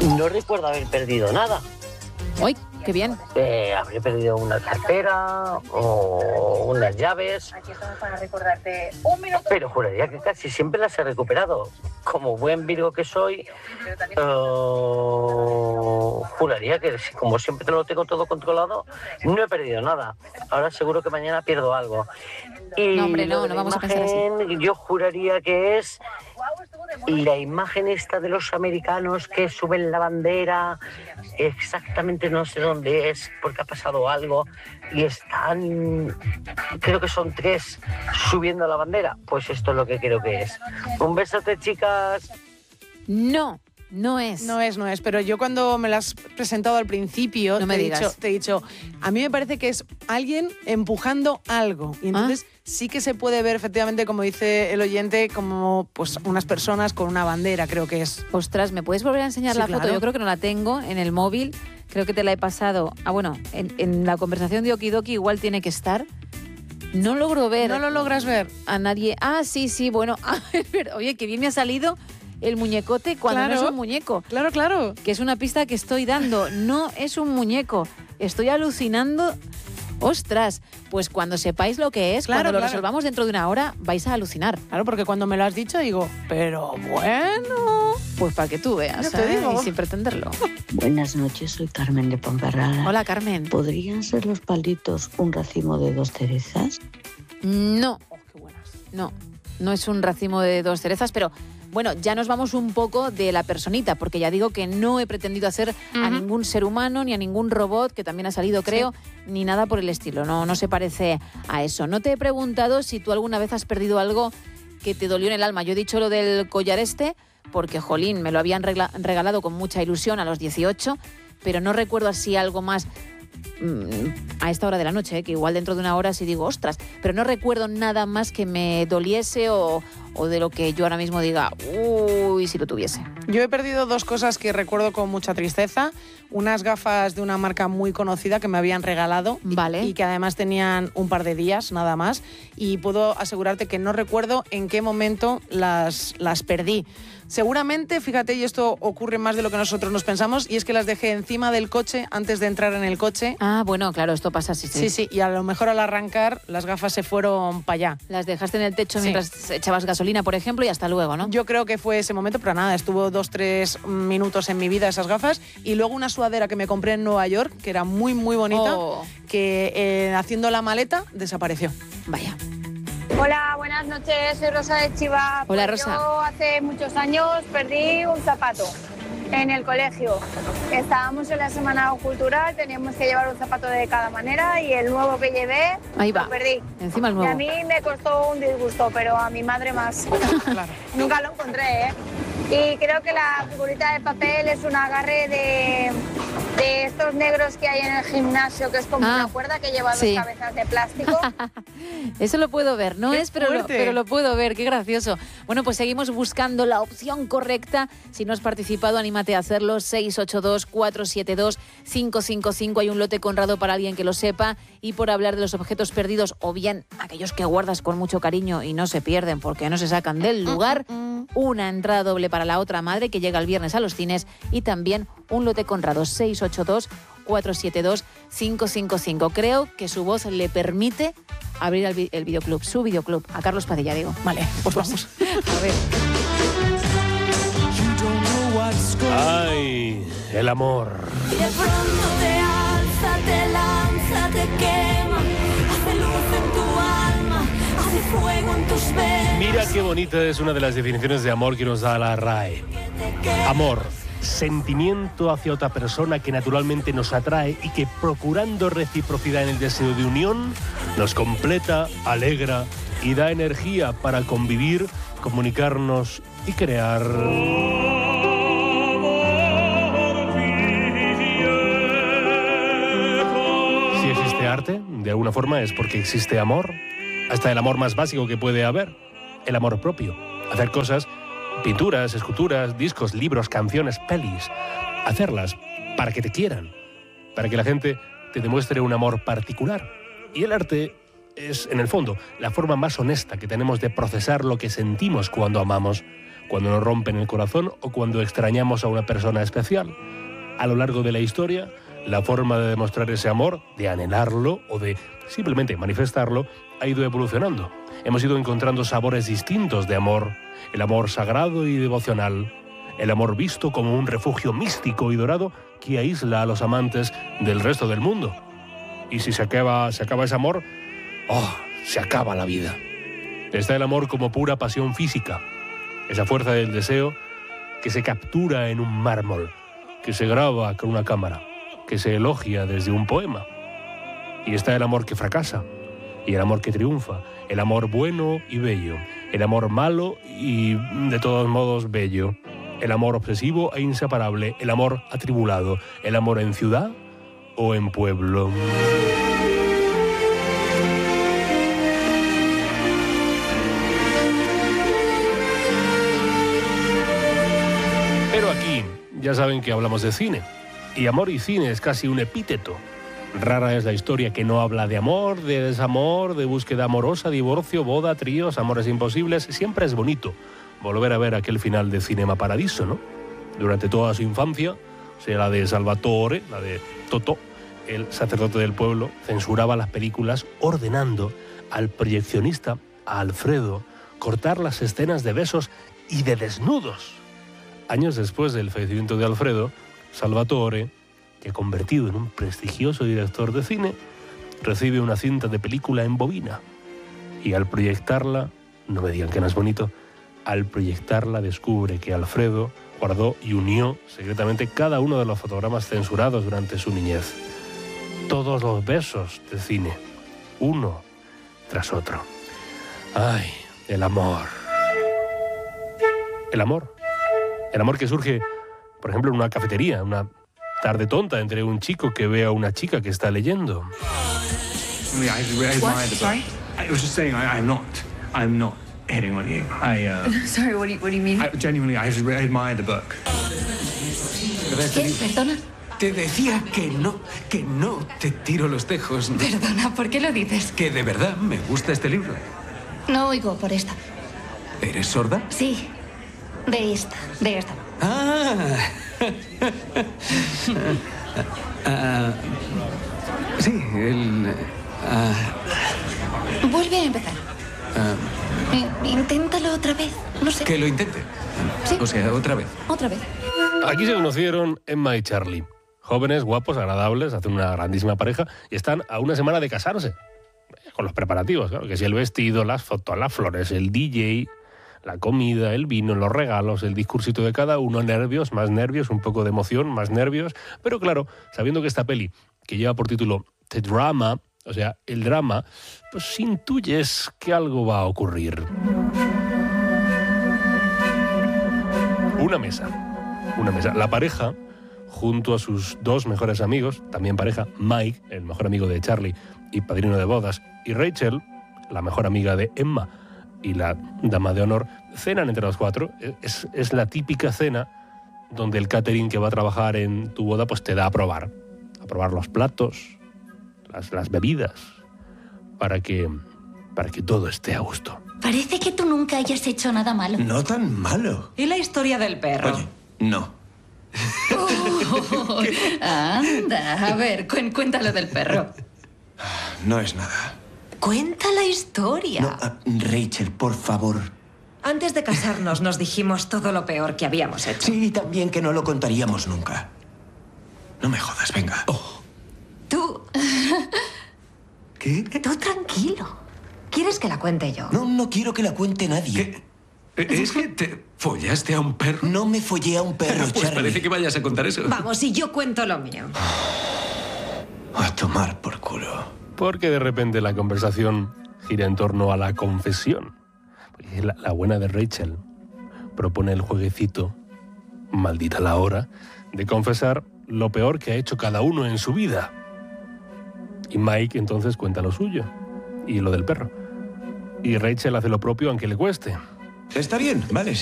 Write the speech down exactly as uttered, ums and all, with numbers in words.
no recuerdo haber perdido nada. ¡Uy, qué bien! Eh, habré perdido una cartera o unas llaves. Aquí estamos para recordarte un minuto. Pero juraría que casi siempre las he recuperado. Como buen Virgo que soy, uh, juraría que como siempre lo tengo todo controlado, no he perdido nada. Ahora seguro que mañana pierdo algo. Y no, hombre, no, no no vamos imagen, a pensar así. Yo juraría que es la imagen esta de los americanos que suben la bandera, exactamente no sé dónde es, porque ha pasado algo, y están, creo que son tres subiendo la bandera. Pues esto es lo que creo que es. Un besote, chicas. No. No es. No es, no es. Pero yo cuando me lo has presentado al principio, no me te, he digas. dicho, te he dicho, a mí me parece que es alguien empujando algo. Y entonces ah. sí que se puede ver efectivamente, como dice el oyente, como pues unas personas con una bandera, creo que es. Ostras, ¿me puedes volver a enseñar sí, la claro. foto? Yo creo que no la tengo en el móvil. Creo que te la he pasado. Ah, bueno, en, en la conversación de Okidoki igual tiene que estar. No logro ver. ¿No lo logras ver? A nadie. Ah, sí, sí, bueno. Oye, qué bien me ha salido el muñecote cuando claro, no es un muñeco. Claro, claro. Que es una pista que estoy dando. No es un muñeco. Estoy alucinando. Ostras, pues cuando sepáis lo que es, claro, cuando lo claro. resolvamos dentro de una hora, vais a alucinar. Claro, porque cuando me lo has dicho digo, pero bueno... Pues para que tú veas, te ¿eh? digo. Y sin pretenderlo. Buenas noches, soy Carmen de Ponferrada. Hola, Carmen. ¿Podrían ser los palditos un racimo de dos cerezas? No. Oh, qué buenas. No, no es un racimo de dos cerezas, pero... Bueno, ya nos vamos un poco de la personita, porque ya digo que no he pretendido hacer uh-huh. a ningún ser humano, ni a ningún robot, que también ha salido, creo, sí. ni nada por el estilo. No, no se parece a eso. No te he preguntado si tú alguna vez has perdido algo que te dolió en el alma. Yo he dicho lo del collar este, porque, jolín, me lo habían regla- regalado con mucha ilusión a los dieciocho, pero no recuerdo así algo más a esta hora de la noche, ¿eh? Que igual dentro de una hora sí digo, ostras, pero no recuerdo nada más que me doliese o, o de lo que yo ahora mismo diga, uy, si lo tuviese. Yo he perdido dos cosas que recuerdo con mucha tristeza. Unas gafas de una marca muy conocida que me habían regalado vale. y, y que además tenían un par de días, nada más. Y puedo asegurarte que no recuerdo en qué momento las, las perdí. Seguramente, fíjate, y esto ocurre más de lo que nosotros nos pensamos, y es que las dejé encima del coche antes de entrar en el coche. Ah, bueno, claro, esto pasa así. Sí, sí, sí, y a lo mejor al arrancar las gafas se fueron para allá. Las dejaste en el techo sí. mientras echabas gasolina, por ejemplo, y hasta luego, ¿no? Yo creo que fue ese momento, pero nada, estuvo dos, tres minutos en mi vida esas gafas, y luego una sudadera que me compré en Nueva York, que era muy, muy bonita, oh. que eh, haciendo la maleta desapareció. Vaya. Hola, buenas noches, soy Rosa de Chiva. Hola, pues Rosa. Yo hace muchos años perdí un zapato en el colegio. Estábamos en la semana cultural, teníamos que llevar un zapato de cada manera y el nuevo que llevé Ahí va. lo perdí. Encima el nuevo. Y a mí me costó un disgusto, pero a mi madre más. Claro. Nunca lo encontré, ¿eh? Y creo que la figurita de papel es un agarre de, de estos negros que hay en el gimnasio, que es como ah, una cuerda que lleva sí. dos cabezas de plástico. Eso lo puedo ver, no qué es, pero lo, pero lo puedo ver, qué gracioso. Bueno, pues seguimos buscando la opción correcta. Si no has participado, anímate a hacerlo. seis ocho dos, cuatro siete dos, cinco cinco cinco. Hay un lote Conrado para alguien que lo sepa. Y por hablar de los objetos perdidos, o bien aquellos que guardas con mucho cariño y no se pierden porque no se sacan del lugar, una entrada doble para la otra madre que llega el viernes a los cines, y también un lote Conrado. Seis ocho dos, cuatro siete dos, cinco cinco cinco. Creo que su voz le permite abrir el, el videoclub, su videoclub, a Carlos Padilla, digo. Vale, pues vamos. A ver. Ay, el amor. Y de pronto te alza, te lanza, te quema, hace luz en tu alma, hace fuego en tus venas. Mira qué bonita es una de las definiciones de amor que nos da la R A E. Amor, sentimiento hacia otra persona que naturalmente nos atrae y que, procurando reciprocidad en el deseo de unión, nos completa, alegra y da energía para convivir, comunicarnos y crear. Si existe arte, de alguna forma es porque existe amor. Hasta el amor más básico que puede haber, el amor propio. Hacer cosas, pinturas, esculturas, discos, libros, canciones, pelis. Hacerlas para que te quieran, para que la gente te demuestre un amor particular. Y el arte es, en el fondo, la forma más honesta que tenemos de procesar lo que sentimos cuando amamos. cuando nos rompen el corazón o cuando extrañamos a una persona especial. A lo largo de la historia, la forma de demostrar ese amor, de anhelarlo o de simplemente manifestarlo, ha ido evolucionando. Hemos ido encontrando sabores distintos de amor, el amor sagrado y devocional, el amor visto como un refugio místico y dorado que aísla a los amantes del resto del mundo. Y si se acaba, se acaba ese amor, ¡oh!, se acaba la vida. Está el amor como pura pasión física, esa fuerza del deseo que se captura en un mármol, que se graba con una cámara, que se elogia desde un poema. Y está el amor que fracasa, y el amor que triunfa, el amor bueno y bello, el amor malo y de todos modos bello, el amor obsesivo e inseparable, el amor atribulado, el amor en ciudad o en pueblo. Pero aquí ya saben que hablamos de cine, y amor y cine es casi un epíteto. Rara es la historia que no habla de amor, de desamor, de búsqueda amorosa, divorcio, boda, tríos, amores imposibles. Siempre es bonito volver a ver aquel final de Cinema Paradiso, ¿no? Durante toda su infancia, sea la de Salvatore, la de Totò, el sacerdote del pueblo, censuraba las películas ordenando al proyeccionista, a Alfredo, cortar las escenas de besos y de desnudos. Años después del fallecimiento de Alfredo, Salvatore, que convertido en un prestigioso director de cine, recibe una cinta de película en bobina. Y al proyectarla, no me digan que no es bonito, al proyectarla descubre que Alfredo guardó y unió secretamente cada uno de los fotogramas censurados durante su niñez. Todos los besos de cine, uno tras otro. ¡Ay, el amor! El amor. El amor que surge, por ejemplo, en una cafetería, una tarde tonta entre un chico que ve a una chica que está leyendo. What? Sorry? I was just saying, I, I'm not. I'm not hitting on you. I, uh... Sorry, what do you, what do you mean? I, genuinely, I admire the book. ¿Qué? ¿Perdona? Te decía que no, que no te tiro los tejos. ¿No? Perdona, ¿por qué lo dices? Que de verdad me gusta este libro. No oigo por esta. ¿Eres sorda? Sí, de esta, de esta. Ah. uh, sí, el... Uh, Vuelve a empezar. Uh, In- inténtalo otra vez, no sé. Que lo intente. Sí. O sea, otra vez. Otra vez. Aquí se conocieron Emma y Charlie. Jóvenes, guapos, agradables, hacen una grandísima pareja y están a una semana de casarse. Con los preparativos, claro, que si el vestido, las fotos, las flores, el D J, la comida, el vino, los regalos, el discursito de cada uno, nervios, más nervios, un poco de emoción, más nervios. Pero claro, sabiendo que esta peli, que lleva por título The Drama, o sea, el drama, pues intuyes que algo va a ocurrir. Una mesa. Una mesa. La pareja, junto a sus dos mejores amigos, también pareja, Mike, el mejor amigo de Charlie y padrino de bodas, y Rachel, la mejor amiga de Emma y la dama de honor, cenan entre los cuatro. Es, es la típica cena donde el catering que va a trabajar en tu boda pues te da a probar. A probar los platos, las, las bebidas, para que, para que todo esté a gusto. Parece que tú nunca hayas hecho nada malo. No tan malo. ¿Y la historia del perro? Oye, no. Oh, anda, a ver, cu- cuéntalo del perro. No es nada. Cuenta la historia. No, uh, Rachel, por favor. Antes de casarnos nos dijimos todo lo peor que habíamos hecho. Sí, también que no lo contaríamos nunca. No me jodas, venga. Oh. Tú... ¿Qué? Tú tranquilo. ¿Quieres que la cuente yo? No, no quiero que la cuente nadie. ¿Qué? ¿Es que te follaste a un perro? No me follé a un perro, Pues Charlie. parece que vayas a contar eso. Vamos, y yo cuento lo mío. A tomar por culo. Porque de repente la conversación gira en torno a la confesión. La, la buena de Rachel propone el jueguecito, maldita la hora, de confesar lo peor que ha hecho cada uno en su vida. Y Mike entonces cuenta lo suyo y lo del perro. Y Rachel hace lo propio aunque le cueste. Está bien, vale, sí.